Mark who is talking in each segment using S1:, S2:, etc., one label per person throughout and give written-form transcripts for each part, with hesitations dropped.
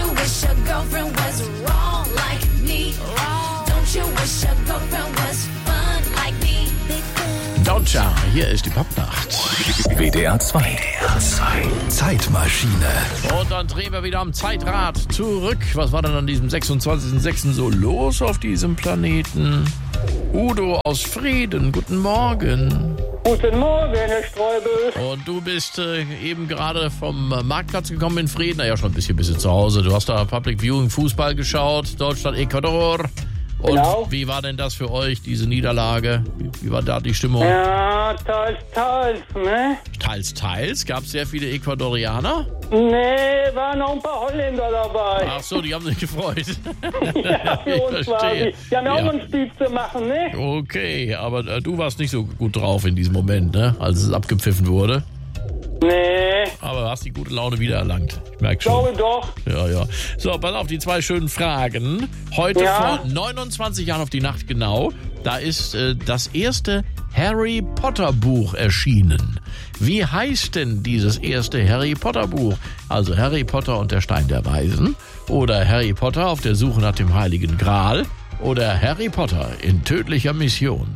S1: you wish your girlfriend was wrong like me? Don't you wish your girlfriend was fun like me?
S2: Dodger, hier ist die Popnacht.
S3: WDR 2. Zeitmaschine.
S2: Und dann drehen wir wieder am Zeitrad zurück. Was war denn an diesem 26.06. so los auf diesem Planeten? Udo aus Frieden, guten Morgen.
S4: Guten Morgen, Herr Streubel.
S2: Und du bist eben gerade vom Marktplatz gekommen in Frieden. Naja, schon ein bisschen bist du zu Hause. Du hast da Public Viewing Fußball geschaut, Deutschland, Ecuador. Und
S4: Genau.
S2: Wie war denn das für euch, diese Niederlage? Wie war da die Stimmung?
S4: Ja, teils, ne?
S2: Teils. Gab es sehr viele Ecuadorianer?
S4: Nee, waren noch ein paar Holländer dabei.
S2: Ach so, die haben sich gefreut.
S4: Ja, für uns
S2: Ich
S4: quasi.
S2: verstehe.
S4: Die haben ja auch
S2: Ja.
S4: noch ein Spiel zu machen, ne?
S2: Okay, aber du warst nicht so gut drauf in diesem Moment, ne? Als es abgepfiffen wurde.
S4: Nee,
S2: Aber du hast die gute Laune wiedererlangt. Ich merke schon.
S4: glaube doch.
S2: Ja. So, pass auf, die zwei schönen Fragen. Heute
S4: Ja.
S2: vor 29 Jahren auf die Nacht genau, da ist das erste Harry Potter Buch erschienen. Wie heißt denn dieses erste Harry Potter Buch? Also Harry Potter und der Stein der Weisen oder Harry Potter auf der Suche nach dem Heiligen Gral oder Harry Potter in tödlicher Mission?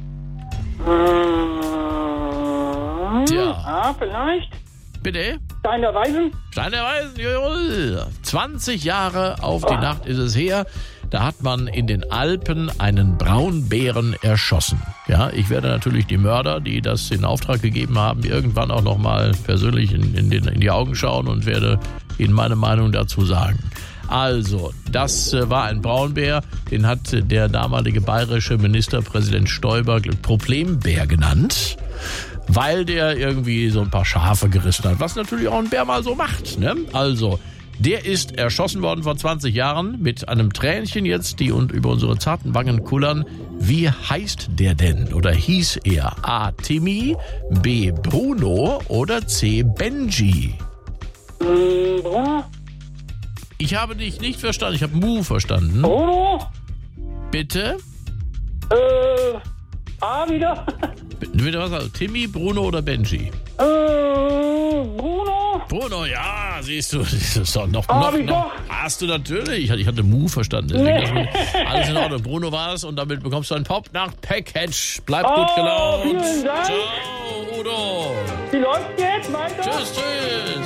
S2: Tja.
S4: Ah, vielleicht.
S2: Bitte?
S4: Stein der Weisen?
S2: Stein der Weisen, jawohl. 20 Jahre auf die Nacht ist es her. Da hat man in den Alpen einen Braunbären erschossen. Ja, ich werde natürlich die Mörder, die das in Auftrag gegeben haben, irgendwann auch nochmal persönlich in die Augen schauen und werde Ihnen meine Meinung dazu sagen. Also, das war ein Braunbär, den hat der damalige bayerische Ministerpräsident Stoiber Problembär genannt, weil der irgendwie so ein paar Schafe gerissen hat, was natürlich auch ein Bär mal so macht, ne? Also, der ist erschossen worden vor 20 Jahren mit einem Tränchen jetzt, die und über unsere zarten Wangen kullern. Wie heißt der denn? Oder hieß er A. Timmy, B. Bruno oder C. Benji?
S4: Bruno?
S2: Ich habe dich nicht verstanden, ich habe Mu verstanden.
S4: Bruno?
S2: Bitte?
S4: A wieder?
S2: Bitte was? Also Timmy, Bruno oder Benji?
S4: Bruno?
S2: Bruno, ja, siehst du, das ist doch noch.
S4: wie doch.
S2: Hast du natürlich. Ich hatte Mu verstanden. Deswegen alles in Ordnung. Bruno war es und damit bekommst du ein Pop-Nacht-Package. Bleib gut gelaunt.
S4: vielen Dank.
S2: Ciao, Udo.
S4: Wie läuft's jetzt? Weiter?
S2: Tschüss.